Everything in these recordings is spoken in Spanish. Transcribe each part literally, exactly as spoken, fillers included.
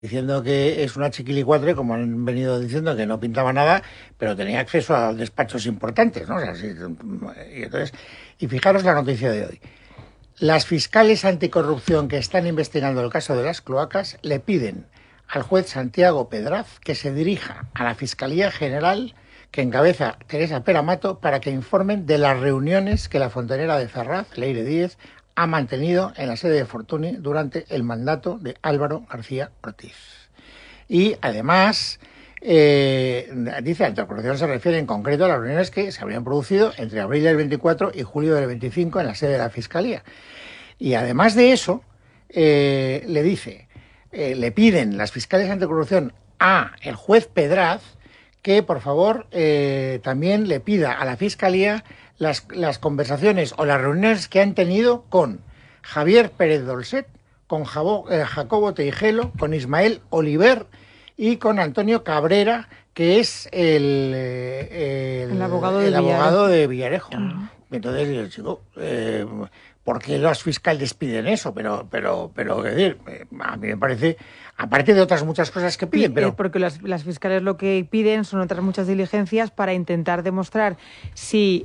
diciendo que es una chiquilicuatre, como han venido diciendo, que no pintaba nada, pero tenía acceso a despachos importantes, ¿no? O sea, sí, y, entonces, y fijaros la noticia de hoy. Las fiscales anticorrupción que están investigando el caso de las cloacas le piden al juez Santiago Pedraz que se dirija a la Fiscalía General que encabeza Teresa Peramato para que informen de las reuniones que la fontanera de Ferraz, Leire Díez, ha mantenido en la sede de Fortuny durante el mandato de Álvaro García Ortiz. Y además, eh, dice, anticorrupción se refiere en concreto a las reuniones que se habrían producido entre abril del veinticuatro y julio del veinticinco en la sede de la Fiscalía. Y además de eso, eh, le dice, eh, le piden las fiscales anticorrupción a el juez Pedraz que, por favor, eh, también le pida a la Fiscalía las, las conversaciones o las reuniones que han tenido con Javier Pérez Dolcet, con Jabo, eh, Jacobo Teijelo, con Ismael Oliver y con Antonio Cabrera, que es el, eh, el, el abogado de el Villarejo. Abogado de Villarejo. Uh-huh. Entonces, yo digo, eh, ¿por qué los fiscales piden eso? Pero, pero, pero, es decir, a mí me parece, aparte de otras muchas cosas que piden, pero... Porque las, las fiscales lo que piden son otras muchas diligencias para intentar demostrar si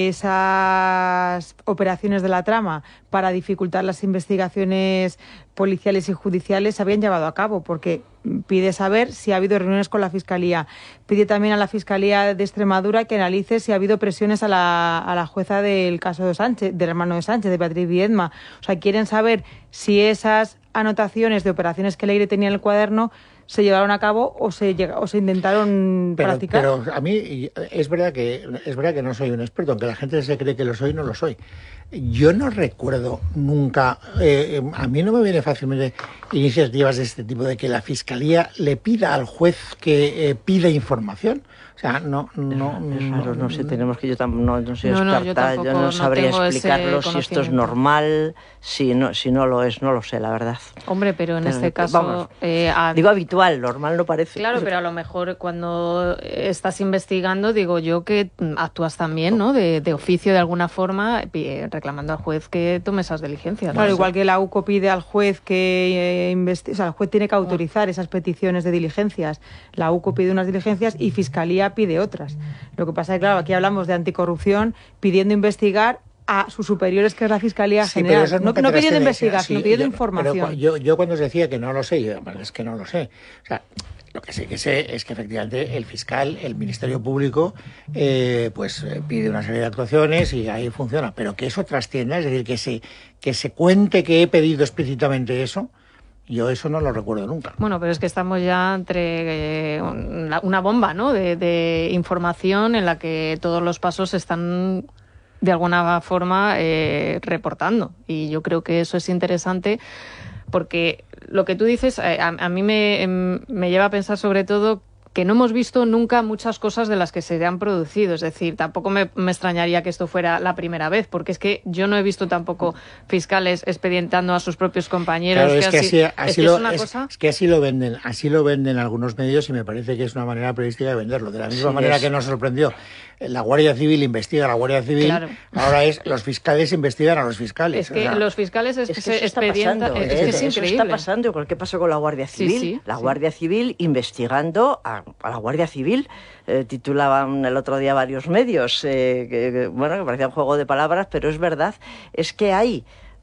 esas operaciones de la trama para dificultar las investigaciones policiales y judiciales se habían llevado a cabo, porque pide saber si ha habido reuniones con la Fiscalía. Pide también a la Fiscalía de Extremadura que analice si ha habido presiones a la, a la jueza del caso de Sánchez, del hermano de Sánchez, de Beatriz Viedma. O sea, quieren saber si esas anotaciones de operaciones que Leire tenía en el cuaderno se llevaron a cabo o se llega, o se intentaron pero, practicar. Pero a mí es verdad que es verdad que no soy un experto, aunque la gente se cree que lo soy, no lo soy. Yo no recuerdo nunca, eh, a mí no me viene fácilmente iniciativas de este tipo, de que la Fiscalía le pida al juez que eh, pida información. O sea, no, no, es raro, no, no sé, tenemos que yo tam, no, no soy no, experta, no, yo, tampoco, yo no, no sabría explicarlo si esto es normal, si no, si no lo es, no lo sé, la verdad. Hombre, pero en pero, este caso... Vamos, eh, a... digo habitual, normal no parece. Claro, pero a lo mejor cuando estás investigando, digo yo que actúas también, ¿no? De, de oficio de alguna forma, reclamando al juez que tome esas diligencias. Claro, igual que la U C O pide al juez que eh, investigue, o sea, el juez tiene que autorizar esas peticiones de diligencias. La U C O pide unas diligencias y Fiscalía pide otras. Lo que pasa es que, claro, aquí hablamos de anticorrupción pidiendo investigar a sus superiores, que es la Fiscalía sí, General. No, no pidiendo investigar, sí, sino pidiendo yo, información. Yo, yo cuando os decía que no lo sé, yo, es que no lo sé. O sea, lo que sí que sé es que efectivamente el fiscal, el Ministerio Público, eh, pues eh, pide una serie de actuaciones y ahí funciona. Pero que eso trascienda, es decir, que se, que se cuente que he pedido explícitamente eso, yo eso no lo recuerdo nunca. Bueno, pero es que estamos ya entre eh, una, una bomba, ¿no? De, de información en la que todos los pasos están de alguna forma eh, reportando. Y yo creo que eso es interesante porque lo que tú dices eh, a, a mí me, me lleva a pensar sobre todo que no hemos visto nunca muchas cosas de las que se han producido. Es decir, tampoco me, me extrañaría que esto fuera la primera vez, porque es que yo no he visto tampoco fiscales expedientando a sus propios compañeros. Claro, es que así, así, así, es lo, que es una es, cosa... es que así lo venden, así lo venden algunos medios y me parece que es una manera periodística de venderlo. De la misma sí, manera es. que nos sorprendió, la Guardia Civil investiga a la Guardia Civil, claro. Ahora es los fiscales investigan a los fiscales. Es que o sea, los fiscales es, es que se está expedientan, pasando, es, es que es eso increíble. está pasando, igual que pasó con la Guardia Civil. Sí, sí, la sí. Guardia Civil investigando a, a la Guardia Civil. Eh, titulaban el otro día varios medios, eh, que, que, bueno, que parecía un juego de palabras, pero es verdad, es que hay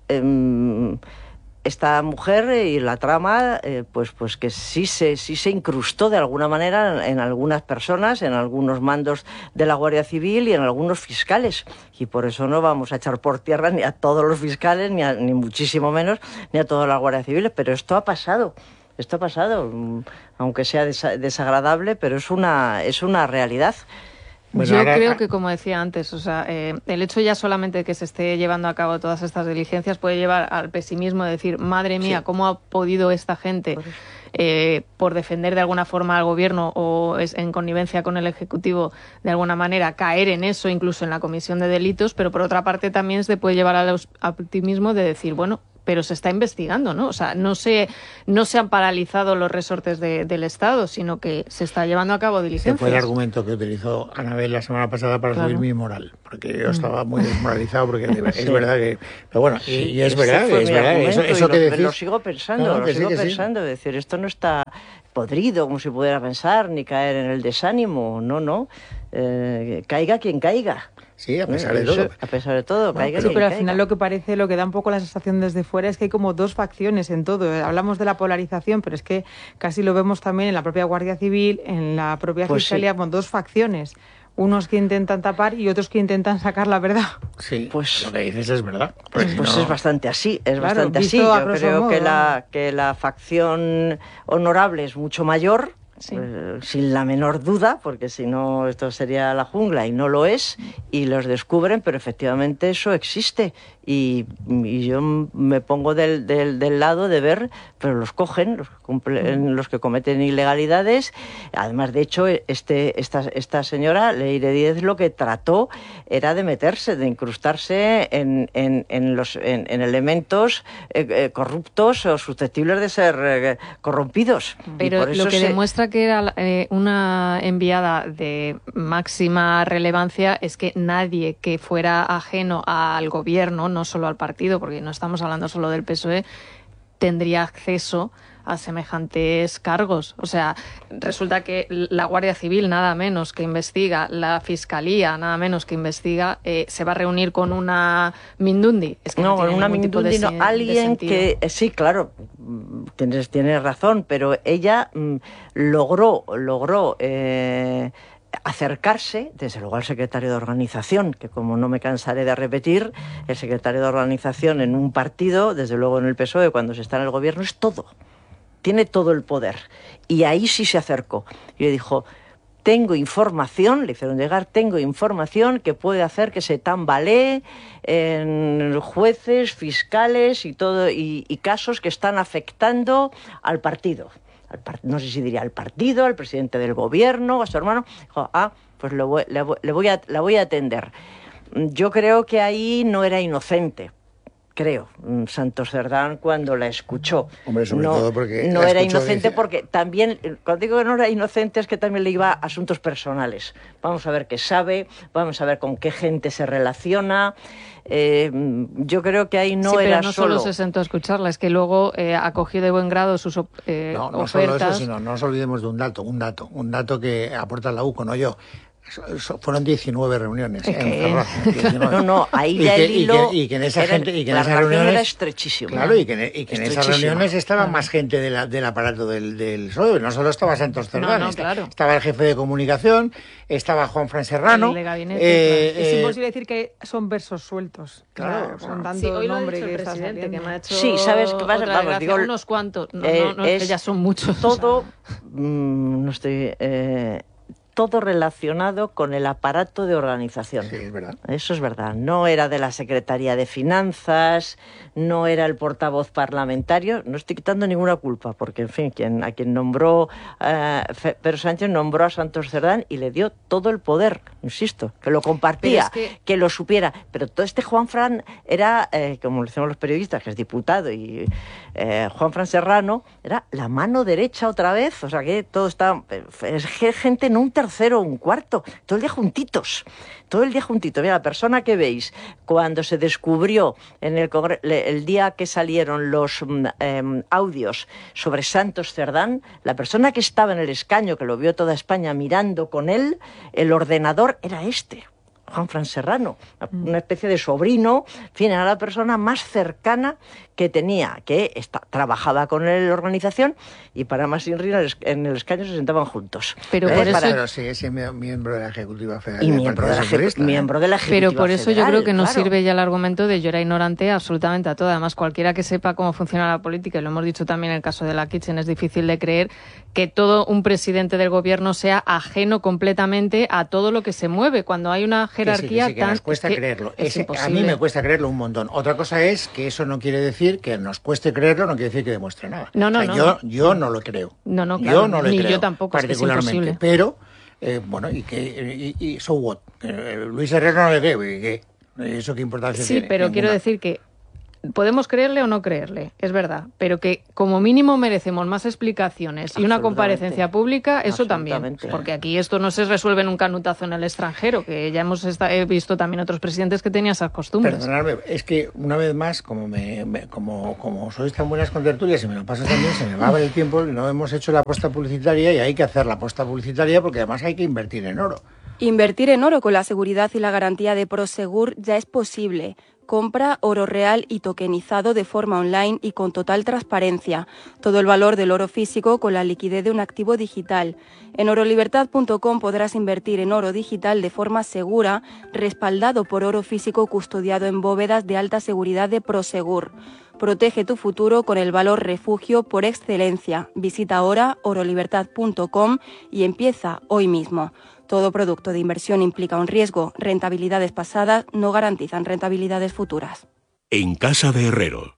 eh, esta mujer y la trama, eh, pues, pues que sí se, sí se incrustó de alguna manera en, en algunas personas, en algunos mandos de la Guardia Civil y en algunos fiscales. Y por eso no vamos a echar por tierra ni a todos los fiscales, ni, a, ni muchísimo menos, ni a todas las guardias civiles, pero esto ha pasado. Esto ha pasado, aunque sea desagradable, pero es una, es una realidad. Bueno, Yo ahora... creo que, como decía antes, o sea, eh, el hecho ya solamente de que se esté llevando a cabo todas estas diligencias puede llevar al pesimismo de decir, madre mía, sí. ¿Cómo ha podido esta gente, por, eh, por defender de alguna forma al gobierno o es en connivencia con el Ejecutivo, de alguna manera, caer en eso, incluso en la comisión de delitos? Pero por otra parte también se puede llevar al optimismo de decir, bueno, pero se está investigando, ¿no? O sea, no se, no se han paralizado los resortes de, del Estado, sino que se está llevando a cabo diligencias. Ese fue el argumento que utilizó Anabel la semana pasada para claro. subir mi moral, porque yo estaba muy desmoralizado, porque es sí. verdad que... Pero bueno, y, y es verdad, es verdad, eso, eso que lo, decís... Lo sigo pensando, no, no, lo sigo sí, pensando, sí. Es decir, esto no está podrido, como se pudiera pensar, ni caer en el desánimo, no, no, eh, caiga quien caiga. Sí, a pesar de todo. A pesar de todo, bueno, caiga pero, quien pero al caiga. final lo que parece, lo que da un poco la sensación desde fuera es que hay como dos facciones en todo. Hablamos de la polarización, pero es que casi lo vemos también en la propia Guardia Civil, en la propia pues Fiscalía, sí. con dos facciones. Unos que intentan tapar y otros que intentan sacar la verdad. Sí, pues lo que dices es verdad. Pues, pues no... es bastante así, es claro, bastante así. Yo creo modo, que, la, que la facción honorable es mucho mayor, sí. eh, sin la menor duda, porque si no esto sería la jungla y no lo es, y los descubren, pero efectivamente eso existe. Y, y yo me pongo del, del, del lado de ver, pero los cogen, los, cumplen, los que cometen ilegalidades. Además, de hecho, este, esta, esta señora, Leire Díez, lo que trató era de meterse, de incrustarse en, en, en, los, en, en elementos eh, eh, corruptos o susceptibles de ser eh, corrompidos. Pero por eso lo que se... demuestra que era eh, una enviada de máxima relevancia es que nadie que fuera ajeno al gobierno, no solo al partido, porque no estamos hablando solo del P S O E, tendría acceso a semejantes cargos. O sea, resulta que la Guardia Civil, nada menos que investiga, la Fiscalía, nada menos que investiga, eh, se va a reunir con una Mindundi. Es que no, no con una Mindundi, no, alguien que, eh, sí, claro, tienes, tienes razón, pero ella mm, logró, logró... Eh, acercarse, desde luego, al secretario de organización, que como no me cansaré de repetir, el secretario de organización en un partido, desde luego en el P S O E, cuando se está en el gobierno, es todo. Tiene todo el poder. Y ahí sí se acercó. Y le dijo, tengo información, le hicieron llegar, tengo información que puede hacer que se tambalee en jueces, fiscales y todo, y, y casos que están afectando al partido. No sé si diría al partido, al presidente del gobierno, a su hermano. Dijo, ah, pues lo voy, le, le voy a, la voy a atender. Yo creo que ahí no era inocente, creo, Santos Cerdán cuando la escuchó. Hombre, sobre no, todo porque no la era escuchó, inocente dice... porque también, cuando digo que no era inocente es que también le iba a asuntos personales. Vamos a ver qué sabe, vamos a ver con qué gente se relaciona. Eh, yo creo que ahí no sí, era pero no solo... solo se sentó a escucharla, es que luego eh, acogió de buen grado sus eh, no, no ofertas. No solo eso, sino no nos olvidemos de un dato, un dato, un dato que aporta la U C O, no yo. Fueron diecinueve reuniones ¿eh? en Ferraz. No, no, ahí ya que, el hilo... Y que, y que en esa era, gente... Y que en la esas reuniones era estrechísima. Claro, y que, y que en esas reuniones estaba claro. más gente de la, del aparato del, del P S O E. No solo estaba Santos Cerdán, no, no, estaba, claro. estaba el jefe de comunicación, estaba Juanfran Serrano. El de gabinete, eh, claro. Es eh, imposible decir que son versos sueltos. Claro, con tanto sí, hoy nombre lo ha dicho que el presidente, que me ha hecho sí, ¿sabes qué pasa? Vamos, Vamos, digo, unos cuantos. No, eh, no, no, es que ya son muchos. Todo, o sea. mmm, no estoy... Eh, todo relacionado con el aparato de organización. Sí, es verdad. Eso es verdad. No era de la Secretaría de Finanzas, no era el portavoz parlamentario. No estoy quitando ninguna culpa, porque, en fin, quien, a quien nombró eh, Pedro Sánchez nombró a Santos Cerdán y le dio todo el poder, insisto, que lo compartía, que... que lo supiera. Pero todo este Juanfran era, eh, como lo decimos los periodistas, que es diputado, y eh, Juanfran Serrano era la mano derecha otra vez. O sea, que todo está... Es gente en un tercero o un cuarto, todo el día juntitos, todo el día juntitos. Mira, la persona que veis cuando se descubrió en el congreso, el día que salieron los eh, audios sobre Santos Cerdán, la persona que estaba en el escaño, que lo vio toda España mirando con él, el ordenador era este, Juanfran Serrano, una especie de sobrino, en fin, era la persona más cercana que tenía, que está, trabajaba con él en la organización y para más sin rir en el escaño se sentaban juntos. Pero ¿Eh? por eso... Pero sí, ese miembro de la Ejecutiva Federal. Y miembro de, la ejecu miembro de la Ejecutiva Pero por eso Federal, yo creo que no claro. sirve ya el argumento de yo era ignorante absolutamente a todo. Además, cualquiera que sepa cómo funciona la política, y lo hemos dicho también en el caso de la Kitchen, es difícil de creer que todo un presidente del gobierno sea ajeno completamente a todo lo que se mueve, cuando hay una jerarquía que sí, que sí, que tan... nos cuesta es que creerlo. Es Ese, a mí me cuesta creerlo un montón. Otra cosa es que eso no quiere decir que nos cueste creerlo, no quiere decir que demuestre nada. No, no, o sea, no. Yo, yo no lo creo. No, no, claro. Yo no lo Ni creo, yo tampoco, particularmente. Es que es pero, eh, bueno, y que y, y so what? Eh, Luis Herrera no le creo, ¿y qué? ¿Eso qué importancia sí, tiene? pero Ninguna. quiero decir que podemos creerle o no creerle, es verdad, pero que como mínimo merecemos más explicaciones y una comparecencia pública, eso también, porque aquí esto no se resuelve en un canutazo en el extranjero, que ya hemos esta, he visto también otros presidentes que tenían esas costumbres. Perdonadme, es que una vez más, como me, me como, como sois tan buenas con tertulias y me lo pasas también, se me va a ver el tiempo, no hemos hecho la apuesta publicitaria y hay que hacer la apuesta publicitaria porque además hay que invertir en oro. Invertir en oro con la seguridad y la garantía de Prosegur ya es posible. Compra oro real y tokenizado de forma online y con total transparencia. Todo el valor del oro físico con la liquidez de un activo digital. En orolibertad punto com podrás invertir en oro digital de forma segura, respaldado por oro físico custodiado en bóvedas de alta seguridad de Prosegur. Protege tu futuro con el valor refugio por excelencia. Visita ahora orolibertad punto com y empieza hoy mismo. Todo producto de inversión implica un riesgo. Rentabilidades pasadas no garantizan rentabilidades futuras. En casa de Herrero.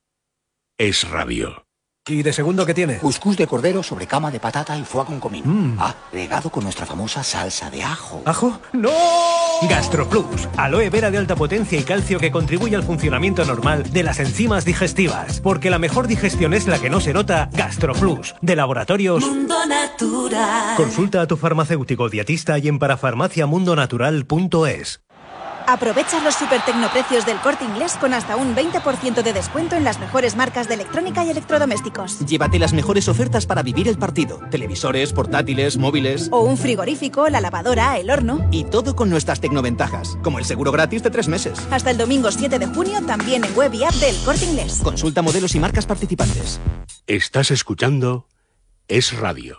Es Radio. ¿Y de segundo qué tiene? Cuscús de cordero sobre cama de patata y foie con comino. Mm. Ah, regado con nuestra famosa salsa de ajo. ¿Ajo? ¡No! GastroPlus, aloe vera de alta potencia y calcio que contribuye al funcionamiento normal de las enzimas digestivas. Porque la mejor digestión es la que no se nota. GastroPlus, de Laboratorios Mundo Natural. Consulta a tu farmacéutico dietista y en parafarmacia mundo natural punto es. Aprovecha los super tecnoprecios del Corte Inglés con hasta un veinte por ciento de descuento en las mejores marcas de electrónica y electrodomésticos. Llévate las mejores ofertas para vivir el partido. Televisores, portátiles, móviles... O un frigorífico, la lavadora, el horno... Y todo con nuestras tecnoventajas, como el seguro gratis de tres meses. Hasta el domingo siete de junio, también en web y app del Corte Inglés. Consulta modelos y marcas participantes. Estás escuchando Es Radio.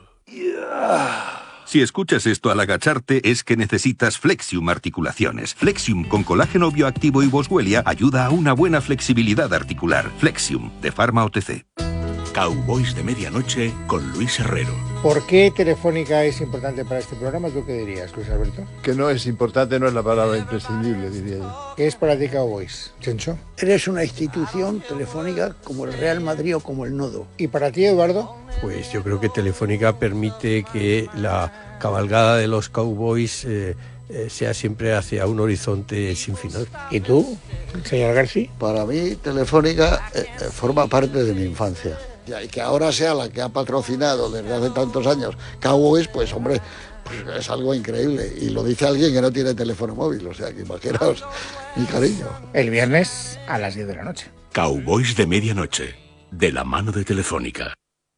Yeah. Si escuchas esto al agacharte es que necesitas Flexium Articulaciones. Flexium con colágeno bioactivo y boswellia ayuda a una buena flexibilidad articular. Flexium, de Pharma O T C. Cowboys de Medianoche con Luis Herrero. ¿Por qué Telefónica es importante para este programa? ¿Tú qué dirías, Luis Alberto? Que no es importante, no es la palabra imprescindible, diría yo. ¿Qué es para ti Cowboys, Chencho? Eres una institución telefónica como el Real Madrid o como el Nodo. ¿Y para ti, Eduardo? Pues yo creo que Telefónica permite que la cabalgada de los Cowboys eh, eh, sea siempre hacia un horizonte sin final. ¿Y tú, señor García? Para mí, Telefónica eh, forma parte de mi infancia. Y que ahora sea la que ha patrocinado desde hace tantos años Cowboys, pues hombre, pues es algo increíble. Y lo dice alguien que no tiene teléfono móvil, o sea que imaginaos mi cariño. El viernes a las diez de la noche. Cowboys de Medianoche, de la mano de Telefónica.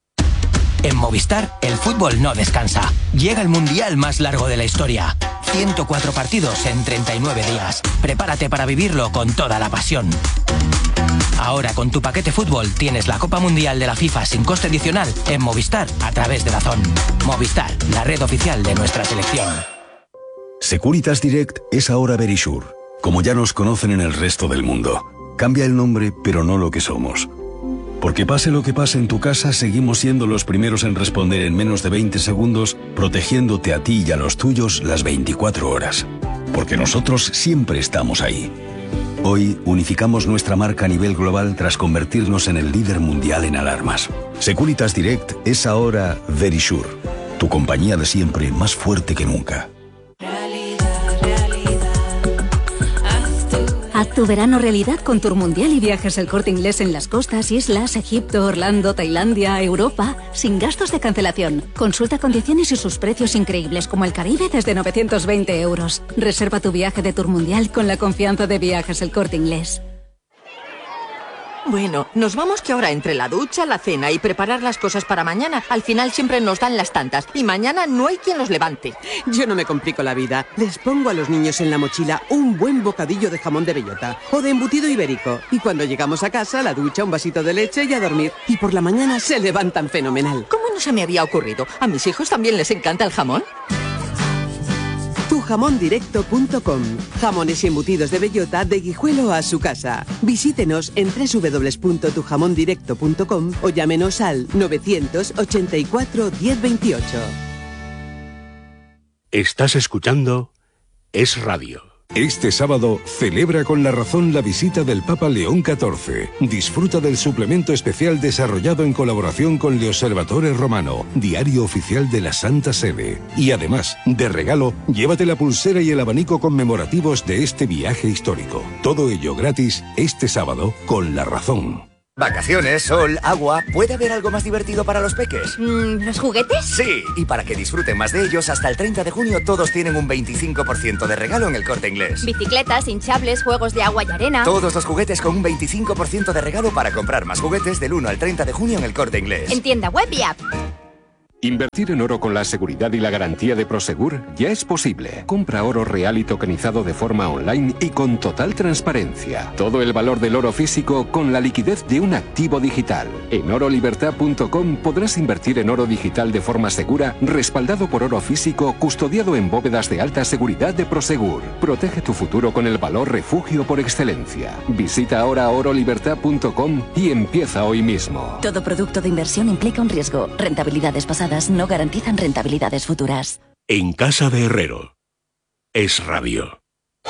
En Movistar, el fútbol no descansa. Llega el mundial más largo de la historia. ciento cuatro partidos en treinta y nueve días. Prepárate para vivirlo con toda la pasión. Ahora con tu paquete fútbol tienes la Copa Mundial de la FIFA sin coste adicional en Movistar a través de Dazón. Movistar, la red oficial de nuestra selección. Securitas Direct es ahora Verisure, como ya nos conocen en el resto del mundo. Cambia el nombre, pero no lo que somos. Porque pase lo que pase en tu casa, seguimos siendo los primeros en responder en menos de veinte segundos, protegiéndote a ti y a los tuyos las veinticuatro horas. Porque nosotros siempre estamos ahí. Hoy unificamos nuestra marca a nivel global tras convertirnos en el líder mundial en alarmas. Securitas Direct es ahora Verisure, tu compañía de siempre más fuerte que nunca. Haz tu verano realidad con Tour Mundial y Viajes El Corte Inglés en las costas, islas, Egipto, Orlando, Tailandia, Europa, sin gastos de cancelación. Consulta condiciones y sus precios increíbles como el Caribe desde novecientos veinte euros. Reserva tu viaje de Tour Mundial con la confianza de Viajes El Corte Inglés. Bueno, nos vamos que ahora entre la ducha, la cena y preparar las cosas para mañana, al final siempre nos dan las tantas y mañana no hay quien los levante. Yo no me complico la vida. Les pongo a los niños en la mochila un buen bocadillo de jamón de bellota o de embutido ibérico. Y cuando llegamos a casa, la ducha, un vasito de leche y a dormir. Y por la mañana se levantan fenomenal. ¿Cómo no se me había ocurrido? ¿A mis hijos también les encanta el jamón? tu jamón directo punto com. Jamones y embutidos de bellota de Guijuelo a su casa. Visítenos en doble u doble u doble u punto tu jamón directo punto com o llámenos al novecientos ochenta y cuatro diez veintiocho. Estás escuchando Es Radio. Este sábado celebra con La Razón la visita del Papa León catorce. Disfruta del suplemento especial desarrollado en colaboración con Le Osservatore Romano, diario oficial de la Santa Sede. Y además, de regalo, llévate la pulsera y el abanico conmemorativos de este viaje histórico. Todo ello gratis este sábado con La Razón. Vacaciones, sol, agua. ¿Puede haber algo más divertido para los peques? Mm, ¿Los juguetes? Sí, y para que disfruten más de ellos, hasta el treinta de junio todos tienen un veinticinco por ciento de regalo en El Corte Inglés. Bicicletas, hinchables, juegos de agua y arena. Todos los juguetes con un veinticinco por ciento de regalo para comprar más juguetes del uno al treinta de junio en El Corte Inglés. En tienda web y app. Invertir en oro con la seguridad y la garantía de Prosegur ya es posible. Compra oro real y tokenizado de forma online y con total transparencia. Todo el valor del oro físico con la liquidez de un activo digital. En oro libertad punto com podrás invertir en oro digital de forma segura, respaldado por oro físico, custodiado en bóvedas de alta seguridad de Prosegur. Protege tu futuro con el valor refugio por excelencia. Visita ahora oro libertad punto com y empieza hoy mismo. Todo producto de inversión implica un riesgo. Rentabilidades pasadas no garantizan rentabilidades futuras. En casa de Herrero. Es Radio.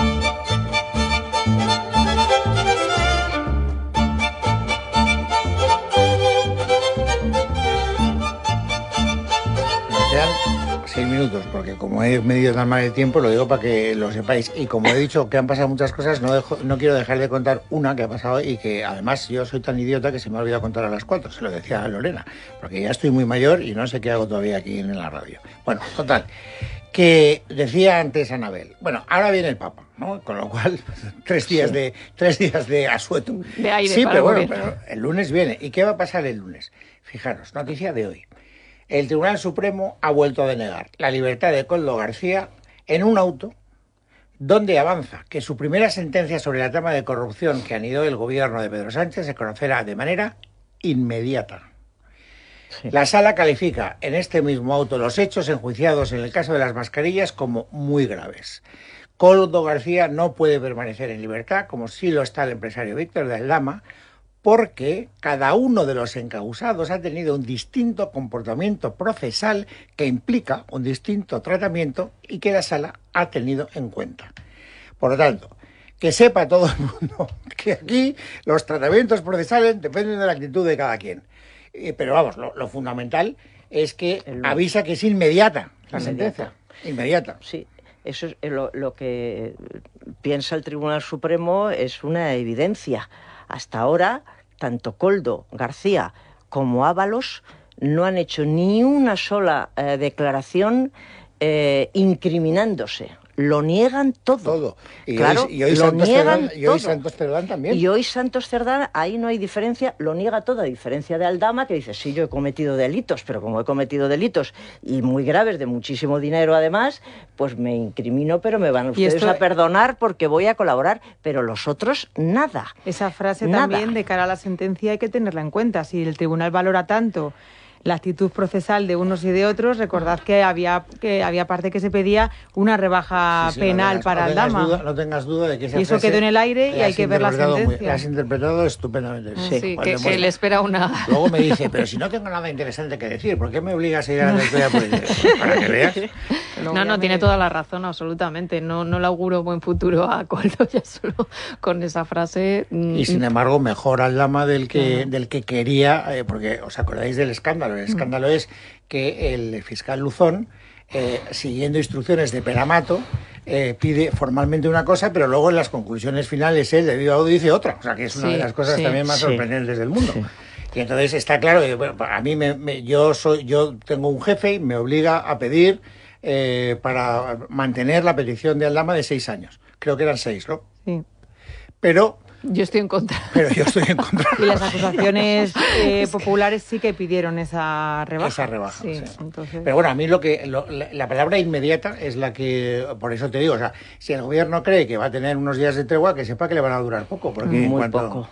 Seis minutos, porque como he medido tan mal el tiempo, lo digo para que lo sepáis. Y como he dicho que han pasado muchas cosas, no, dejo, no quiero dejar de contar una que ha pasado y que además yo soy tan idiota que se me ha olvidado contar a las cuatro, se lo decía a Lorena, porque ya estoy muy mayor y no sé qué hago todavía aquí en la radio. Bueno, total, que decía antes Anabel, bueno, ahora viene el Papa, ¿no? Con lo cual, tres días, sí. de, tres días de asueto. De aire sí, para pero bueno, gobierno. pero el lunes viene. ¿Y qué va a pasar el lunes? Fijaros, noticia de hoy. El Tribunal Supremo ha vuelto a denegar la libertad de Koldo García en un auto donde avanza que su primera sentencia sobre la trama de corrupción que anidó el gobierno de Pedro Sánchez se conocerá de manera inmediata. Sí. La sala califica en este mismo auto los hechos enjuiciados en el caso de las mascarillas como muy graves. Koldo García no puede permanecer en libertad, como sí lo está el empresario Víctor de Aldama, porque cada uno de los encausados ha tenido un distinto comportamiento procesal que implica un distinto tratamiento y que la sala ha tenido en cuenta. Por lo tanto, que sepa todo el mundo que aquí los tratamientos procesales dependen de la actitud de cada quien. Eh, pero vamos, lo, lo fundamental es que el... avisa que es inmediata la inmediata. sentencia. Inmediata. Sí. Eso es lo, lo que piensa el Tribunal Supremo, es una evidencia. Hasta ahora, tanto Koldo García como Ábalos no han hecho ni una sola eh, declaración eh, incriminándose. Lo niegan todo. Todo. Y claro, hoy, y hoy lo Santos niegan Cerdán, y hoy todo. Santos Cerdán también. Y hoy Santos Cerdán, ahí no hay diferencia, lo niega todo, a diferencia de Aldama, que dice, sí, yo he cometido delitos, pero como he cometido delitos y muy graves, de muchísimo dinero además, pues me incrimino, pero me van ustedes esto... a perdonar porque voy a colaborar, pero los otros, nada. Esa frase nada. También, de cara a la sentencia, hay que tenerla en cuenta. Si el tribunal valora tanto la actitud procesal de unos y de otros, recordad que había que había parte que se pedía una rebaja sí, sí, penal no tengas, no para Aldama. Duda, no tengas duda de que esa y eso quedó en el aire y hay que ver la sentencia. Muy, la has interpretado estupendamente. Sí, sí que, que le espera una... Luego me dice, pero si no tengo nada interesante que decir, ¿por qué me obligas a ir a la lectura política? Para que veas. No, no, no, tiene toda la razón, absolutamente. No, no le auguro buen futuro a Koldo ya solo con esa frase. Y sin embargo, mejor Aldama del que, uh-huh. del que quería, eh, porque os acordáis del escándalo. El escándalo uh-huh. es que el fiscal Luzón, eh, siguiendo instrucciones de Peramato, eh, pide formalmente una cosa, pero luego en las conclusiones finales él de viva voz dice otra. O sea, que es una sí, de las cosas sí, también más sí. sorprendentes del mundo. Sí. Y entonces está claro, que, bueno, a mí me, me, yo soy, yo tengo un jefe y me obliga a pedir eh, para mantener la petición de Aldama de seis años. Creo que eran seis, ¿no? Sí. Pero yo estoy en contra. Pero yo estoy en contra. Y las acusaciones eh, populares sí que pidieron esa rebaja. Esa rebaja, sí. sí. Entonces... Pero bueno, a mí lo que lo, la, la palabra inmediata es la que, por eso te digo, o sea, si el gobierno cree que va a tener unos días de tregua, que sepa que le van a durar poco. Porque Muy en cuanto... poco.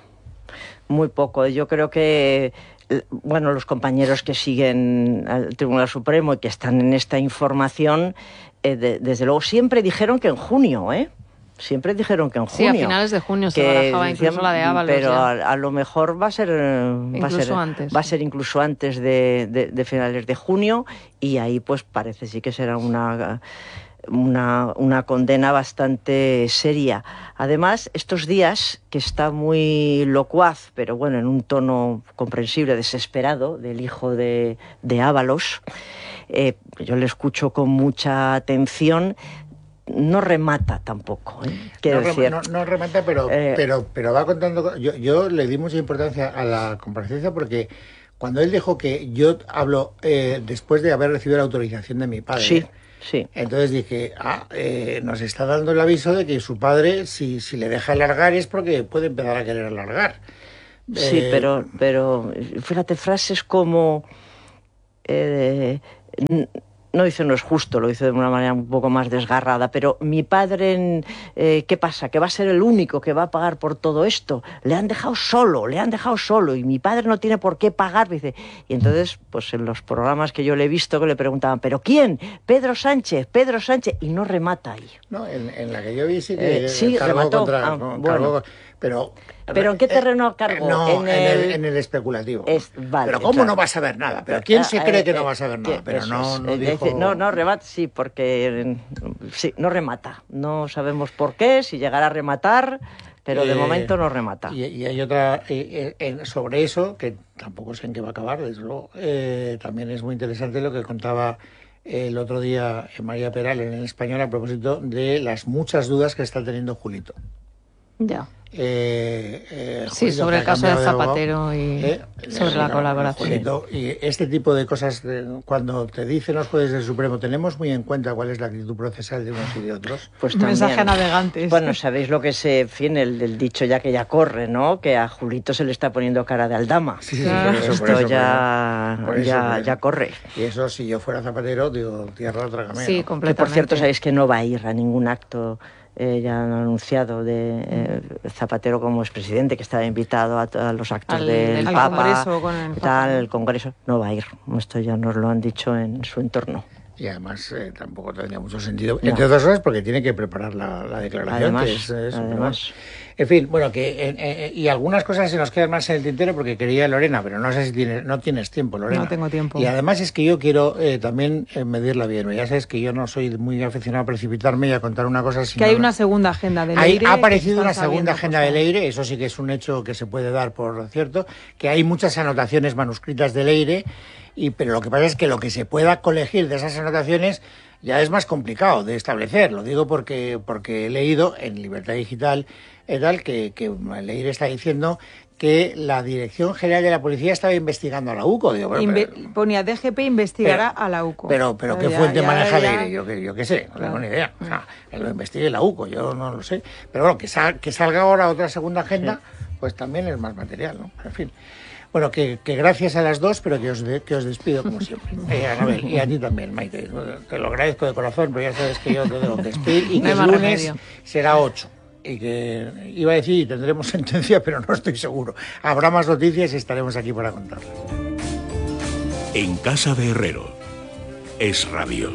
Muy poco. Yo creo que, bueno, los compañeros que siguen al Tribunal Supremo y que están en esta información, eh, de, desde luego siempre dijeron que en junio, ¿eh? Siempre dijeron que en junio. Sí, a finales de junio se barajaba incluso la de Ábalos. Pero a, a lo mejor va a ser va a ser, antes. va a ser incluso antes de, de, de finales de junio, y ahí pues parece sí que será una una, una condena bastante seria. Además, estos días, que está muy locuaz, pero bueno, en un tono comprensible, desesperado, del hijo de, de Ábalos, eh, yo le escucho con mucha atención. No remata tampoco, ¿eh? Quiero no, decir, no, no remata, pero, eh, pero, pero va contando. Yo, yo le di mucha importancia a la comparecencia porque cuando él dijo que yo hablo eh, después de haber recibido la autorización de mi padre. Sí, sí. Entonces dije, ah, eh, nos está dando el aviso de que su padre, si, si le deja alargar, es porque puede empezar a querer alargar. Sí, eh, pero, pero fíjate, frases como... Eh, no dice no es justo, lo dice de una manera un poco más desgarrada, pero mi padre, eh, ¿qué pasa? Que va a ser el único que va a pagar por todo esto. Le han dejado solo, le han dejado solo y mi padre no tiene por qué pagar, dice. Y entonces, pues en los programas que yo le he visto, que le preguntaban, ¿pero quién? Pedro Sánchez, Pedro Sánchez, y no remata ahí. No, en, en la que yo vi sí que eh, sí, remató. Contra, ah, no, bueno. cargó, pero... ¿Pero en qué terreno cargó? No, en, en, el... el, en el especulativo. Es, vale, pero ¿cómo claro. no va a saber nada? ¿Pero quién se cree que no va a saber nada? Pero no, no dijo... No, no remata, sí, porque... Sí, no remata. No sabemos por qué, si llegará a rematar, pero de eh, momento no remata. Y, y hay otra... Eh, eh, sobre eso, que tampoco sé en qué va a acabar, desde luego, eh, también es muy interesante lo que contaba el otro día María Peral en El Español a propósito de las muchas dudas que está teniendo Julito. Ya. Eh, eh, sí, Julito, sobre el caso de Zapatero de y eh, sobre eh, la colaboración. Julito, y este tipo de cosas, de, cuando te dicen los jueces del Supremo, tenemos muy en cuenta cuál es la actitud procesal de unos y de otros. Pues también, mensaje a navegantes. Bueno, sabéis lo que se, en fin, el, el dicho ya que ya corre, ¿no? Que a Julito se le está poniendo cara de aldama. Sí, sí, claro. por eso, Esto por eso, ya, por eso, ya, por eso. ya corre. Y eso, si yo fuera Zapatero, digo, tierra trágame. Sí, ¿no? completamente. Que por cierto, sabéis que no va a ir a ningún acto. Eh, ya han anunciado de eh, Zapatero como expresidente, que estaba invitado a, a los actos al, del al Papa, Congreso, con el, tal, el Congreso, no va a ir. Esto ya nos lo han dicho en su entorno. Y además eh, tampoco tendría mucho sentido, no. entre otras cosas porque tiene que preparar la, la declaración. Además, que es, es, además. En fin, bueno, que eh, eh, y algunas cosas se nos quedan más en el tintero porque quería Lorena, pero no sé si tienes, no tienes tiempo, Lorena. No tengo tiempo. Y además es que yo quiero eh, también eh, medirla bien. Ya sabes que yo no soy muy aficionado a precipitarme y a contar una cosa. Que hay una segunda agenda del hay, Leire. Ha aparecido una segunda agenda del Leire, eso sí que es un hecho que se puede dar por cierto, que hay muchas anotaciones manuscritas del Leire, y, pero lo que pasa es que lo que se pueda colegir de esas anotaciones ya es más complicado de establecer. Lo digo porque, porque he leído en Libertad Digital y tal, que, que Leire está diciendo que la Dirección General de la Policía estaba investigando a la UCO. Digo, bueno, Inve pero, ponía D G P investigará pero, a la UCO. Pero, pero, pero ¿qué ya, fuente ya, maneja ya, Leire? Yo, yo, yo qué sé, no claro. tengo ni idea. O sea, que lo investigue la UCO, yo no lo sé. Pero bueno, que, sal, que salga ahora otra segunda agenda, sí. Pues también es más material, ¿no? En fin. Bueno, que, que gracias a las dos, pero que os, de, que os despido como siempre. Eh, Anabel, y a ti también, Maite. Te lo agradezco de corazón, pero ya sabes que yo te tengo que despedir y que el lunes remedio. Será ocho. Y que iba a decir, tendremos sentencia, pero no estoy seguro. Habrá más noticias y estaremos aquí para contarlas. En casa de Herrero, Es Radio.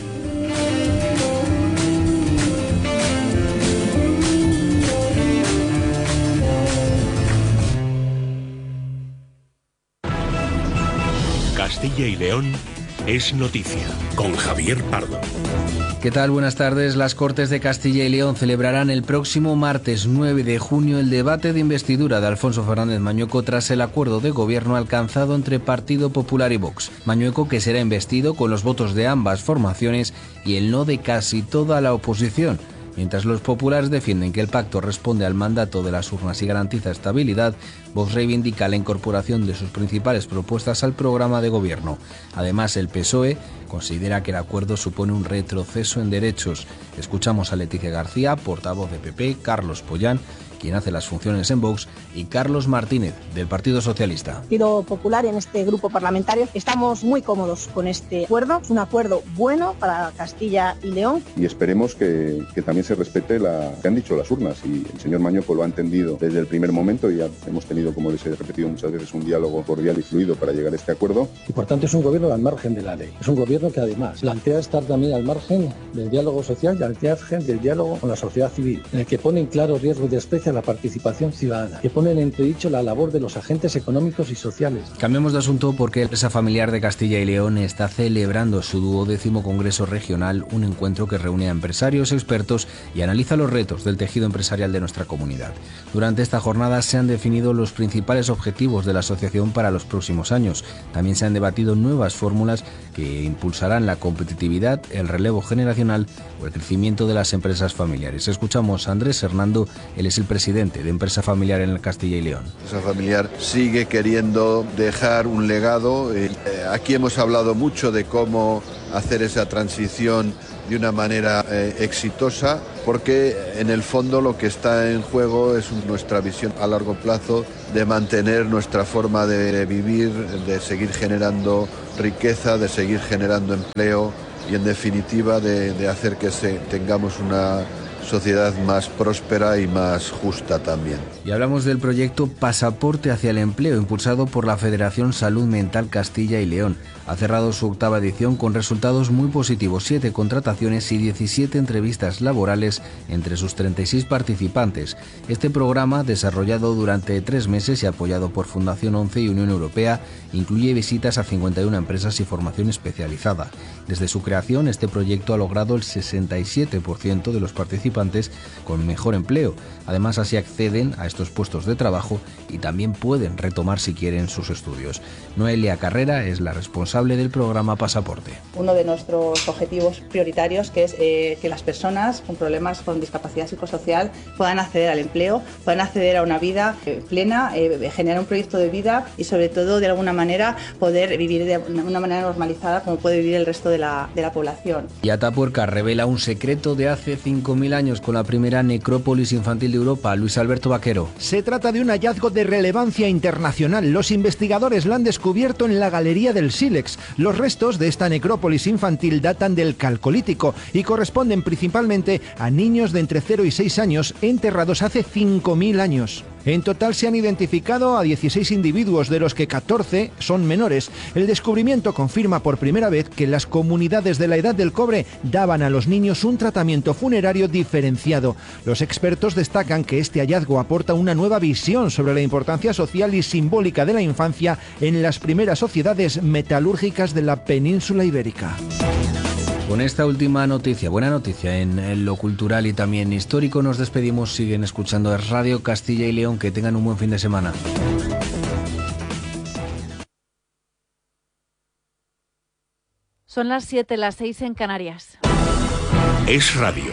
Castilla y León es noticia, con Javier Pardo. ¿Qué tal? Buenas tardes. Las Cortes de Castilla y León celebrarán el próximo martes nueve de junio el debate de investidura de Alfonso Fernández Mañueco tras el acuerdo de gobierno alcanzado entre Partido Popular y Vox. Mañueco, que será investido con los votos de ambas formaciones y el no de casi toda la oposición. Mientras los populares defienden que el pacto responde al mandato de las urnas y garantiza estabilidad, Vox reivindica la incorporación de sus principales propuestas al programa de gobierno. Además, el P S O E considera que el acuerdo supone un retroceso en derechos. Escuchamos a Leticia García, portavoz de P P, Carlos Pollán, quien hace las funciones en Vox, y Carlos Martínez, del Partido Socialista. Partido Popular, en este grupo parlamentario, estamos muy cómodos con este acuerdo. Es un acuerdo bueno para Castilla y León. Y esperemos que, que también se respete la que han dicho las urnas, y el señor Mañueco lo ha entendido desde el primer momento, y ya hemos tenido, como les he repetido muchas veces, un diálogo cordial y fluido para llegar a este acuerdo. Y por tanto es un gobierno al margen de la ley. Es un gobierno que además plantea estar también al margen del diálogo social y al margen del diálogo con la sociedad civil, en el que pone en claro riesgo de especial la participación ciudadana, que pone en entredicho la labor de los agentes económicos y sociales. Cambiamos de asunto porque la empresa familiar de Castilla y León está celebrando su duodécimo Congreso Regional, un encuentro que reúne a empresarios, expertos y analiza los retos del tejido empresarial de nuestra comunidad. Durante esta jornada se han definido los principales objetivos de la asociación para los próximos años. También se han debatido nuevas fórmulas que impulsarán la competitividad, el relevo generacional o el crecimiento de las empresas familiares. Escuchamos a Andrés Hernando, él es el presidente de Empresa Familiar en Castilla y León. Empresa Familiar sigue queriendo dejar un legado. Eh, aquí hemos hablado mucho de cómo hacer esa transición de una manera eh, exitosa, porque en el fondo lo que está en juego es nuestra visión a largo plazo de mantener nuestra forma de vivir, de seguir generando riqueza, de seguir generando empleo y en definitiva de, de hacer que se, tengamos una sociedad más próspera y más justa también. Y hablamos del proyecto Pasaporte hacia el Empleo, impulsado por la Federación Salud Mental Castilla y León. Ha cerrado su octava edición con resultados muy positivos, siete contrataciones y diecisiete entrevistas laborales entre sus treinta y seis participantes. Este programa, desarrollado durante tres meses y apoyado por Fundación once y Unión Europea, incluye visitas a cincuenta y una empresas y formación especializada. Desde su creación, este proyecto ha logrado el sesenta y siete por ciento de los participantes con mejor empleo. Además, así acceden a estos puestos de trabajo y también pueden retomar si quieren sus estudios. Noelia Carrera es la responsable del programa Pasaporte. Uno de nuestros objetivos prioritarios que es eh, que las personas con problemas con discapacidad psicosocial puedan acceder al empleo, puedan acceder a una vida eh, plena, eh, generar un proyecto de vida y sobre todo de alguna manera poder vivir de una manera normalizada como puede vivir el resto de la, de la población. Y Atapuerca revela un secreto de hace cinco mil años con la primera necrópolis infantil de Europa. Luis Alberto Vaquero. Se trata de un hallazgo de relevancia internacional. Los investigadores lo han descubierto en la Galería del Sílex. Los restos de esta necrópolis infantil datan del Calcolítico y corresponden principalmente a niños de entre cero y seis años enterrados hace cinco mil años. En total se han identificado a dieciséis individuos, de los que catorce son menores. El descubrimiento confirma por primera vez que las comunidades de la Edad del Cobre daban a los niños un tratamiento funerario diferenciado. Los expertos destacan que este hallazgo aporta una nueva visión sobre la importancia social y simbólica de la infancia en las primeras sociedades metalúrgicas de la península ibérica. Con esta última noticia, buena noticia en lo cultural y también histórico, nos despedimos. Siguen escuchando Radio Castilla y León. Que tengan un buen fin de semana. Son las siete, las seis en Canarias. Es Radio.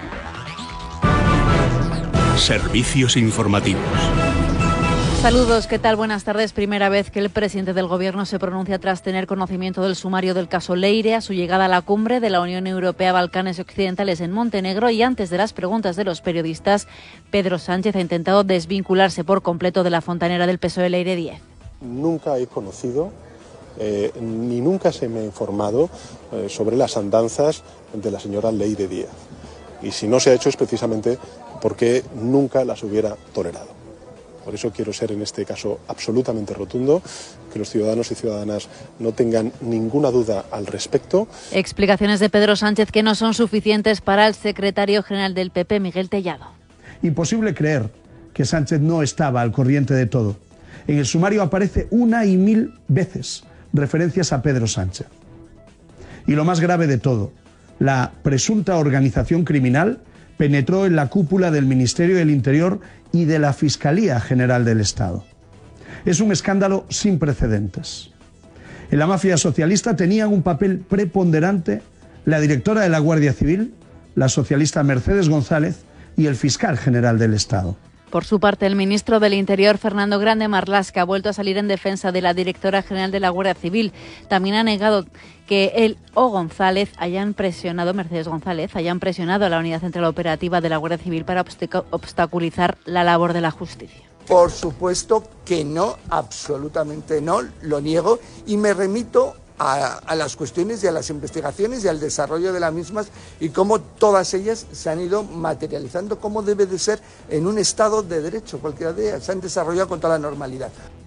Servicios informativos. Saludos, ¿qué tal? Buenas tardes. Primera vez que el presidente del Gobierno se pronuncia tras tener conocimiento del sumario del caso Leire, a su llegada a la cumbre de la Unión Europea Balcanes Occidentales en Montenegro, y antes de las preguntas de los periodistas, Pedro Sánchez ha intentado desvincularse por completo de la fontanera del P S O E Leire Díez. Nunca he conocido, eh, ni nunca se me ha informado eh, sobre las andanzas de la señora Leire Díez. Y si no se ha hecho es precisamente porque nunca las hubiera tolerado. Por eso quiero ser en este caso absolutamente rotundo, que los ciudadanos y ciudadanas no tengan ninguna duda al respecto. Explicaciones de Pedro Sánchez que no son suficientes para el secretario general del P P, Miguel Tellado. Imposible creer que Sánchez no estaba al corriente de todo. En el sumario aparece una y mil veces referencias a Pedro Sánchez. Y lo más grave de todo, la presunta organización criminal penetró en la cúpula del Ministerio del Interior y de la Fiscalía General del Estado. Es un escándalo sin precedentes. En la mafia socialista tenían un papel preponderante la directora de la Guardia Civil, la socialista Mercedes González, y el fiscal general del Estado. Por su parte, el ministro del Interior, Fernando Grande Marlaska, ha vuelto a salir en defensa de la directora general de la Guardia Civil. También ha negado que él o González hayan presionado, Mercedes González, hayan presionado a la Unidad Central Operativa de la Guardia Civil para obstaculizar la labor de la justicia. Por supuesto que no, absolutamente no, lo niego, y me remito A, a las cuestiones y a las investigaciones y al desarrollo de las mismas y cómo todas ellas se han ido materializando, cómo debe de ser en un Estado de Derecho. Cualquiera de ellas se han desarrollado con toda la normalidad.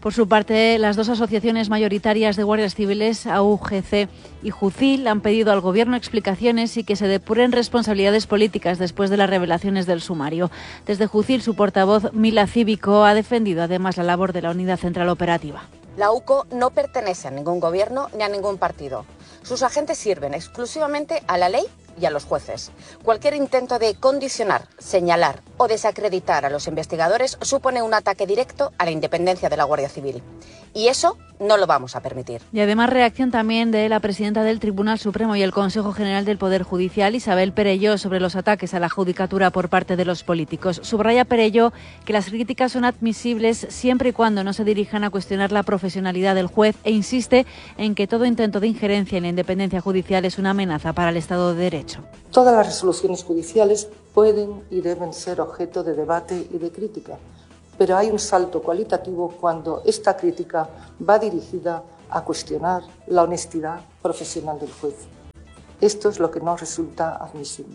Por su parte, las dos asociaciones mayoritarias de guardias civiles, A U G C y Jucil, han pedido al Gobierno explicaciones y que se depuren responsabilidades políticas después de las revelaciones del sumario. Desde Jucil, su portavoz, Mila Cívico, ha defendido además la labor de la Unidad Central Operativa. La U C O no pertenece a ningún gobierno ni a ningún partido. Sus agentes sirven exclusivamente a la ley y a los jueces. Cualquier intento de condicionar, señalar o desacreditar a los investigadores supone un ataque directo a la independencia de la Guardia Civil. Y eso no lo vamos a permitir. Y además reacción también de la presidenta del Tribunal Supremo y el Consejo General del Poder Judicial, Isabel Perelló, sobre los ataques a la judicatura por parte de los políticos. Subraya Perelló que las críticas son admisibles siempre y cuando no se dirijan a cuestionar la profesionalidad del juez e insiste en que todo intento de injerencia en la independencia judicial es una amenaza para el Estado de Derecho. Todas las resoluciones judiciales pueden y deben ser objeto de debate y de crítica, pero hay un salto cualitativo cuando esta crítica va dirigida a cuestionar la honestidad profesional del juez. Esto es lo que no resulta admisible.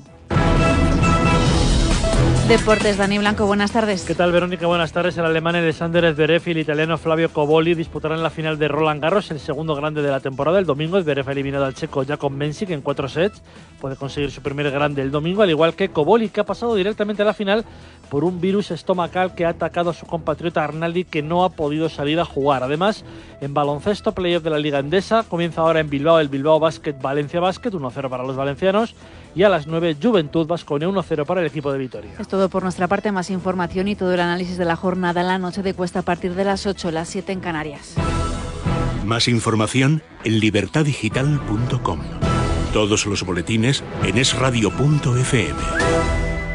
Deportes, Dani Blanco, buenas tardes. ¿Qué tal, Verónica? Buenas tardes. El alemán Alexander Zverev y el italiano Flavio Cobolli disputarán la final de Roland Garros, el segundo grande de la temporada. El domingo Zverev ha eliminado al checo Jakub Mensik en cuatro sets. Puede conseguir su primer grande el domingo, al igual que Cobolli, que ha pasado directamente a la final por un virus estomacal que ha atacado a su compatriota Arnaldi, que no ha podido salir a jugar. Además, en baloncesto, playoff de la Liga Endesa, comienza ahora en Bilbao el Bilbao Basket Valencia Basket, uno cero para los valencianos, y a las nueve Juventud Baskonia uno cero para el equipo de Vitoria. Es todo por nuestra parte, más información y todo el análisis de la jornada en la noche de Cuesta a partir de las ocho, las siete en Canarias. Más información en libertad digital punto com. Todos los boletines en es radio punto efe eme.